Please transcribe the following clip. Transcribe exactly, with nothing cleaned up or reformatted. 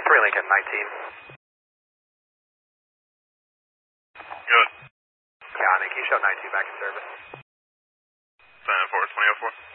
three Lincoln, nineteen. Good. Counting, can you show nineteen back in service? Sign for twenty oh four.